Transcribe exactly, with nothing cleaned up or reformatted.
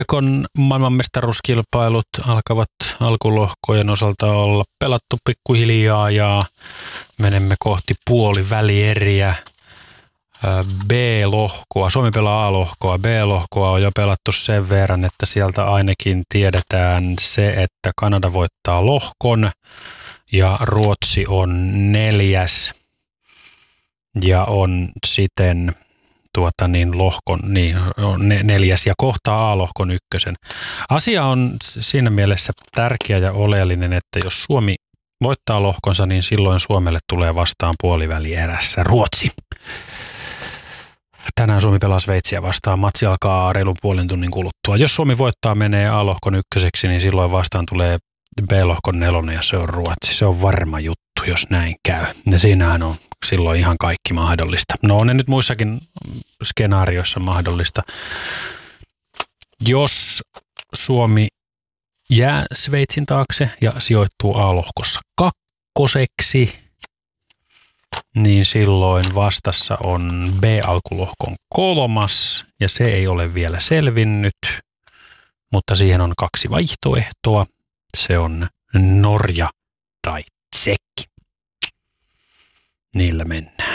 Kiekon maailmanmestaruuskilpailut alkavat alkulohkojen osalta olla pelattu pikkuhiljaa ja menemme kohti puolivälieriä. B-lohkoa, Suomi pelaa A-lohkoa, B-lohkoa on jo pelattu sen verran, että sieltä ainakin tiedetään se, että Kanada voittaa lohkon ja Ruotsi on neljäs ja on siten tuota niin lohkon, niin on neljäs ja kohtaa A-lohkon ykkösen. Asia on siinä mielessä tärkeä ja oleellinen, että jos Suomi voittaa lohkonsa, niin silloin Suomelle tulee vastaan puolivälierässä Ruotsi. Tänään Suomi pelaa Sveitsiä vastaan. Matsi alkaa reilun puolen tunnin kuluttua. Jos Suomi voittaa, menee A-lohkon ykköseksi, niin silloin vastaan tulee B-lohkon nelonen ja se on Ruotsi. Se on varma juttu, jos näin käy. Ja siinähän on silloin ihan kaikki mahdollista. No on ne nyt muissakin skenaarioissa mahdollista. Jos Suomi jää Sveitsin taakse ja sijoittuu A-lohkossa kakkoseksi, niin silloin vastassa on B-alkulohkon kolmas, ja se ei ole vielä selvinnyt, mutta siihen on kaksi vaihtoehtoa. Se on Norja tai Tsekki. Niillä mennään.